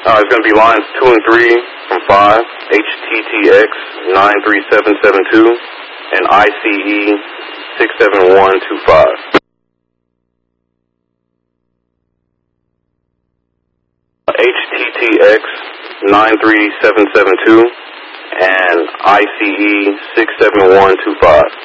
It's going to be lines 2 and 3 from 5, HTTX 93772, and ICE 67125. HTTX 93772 and ICE 67125.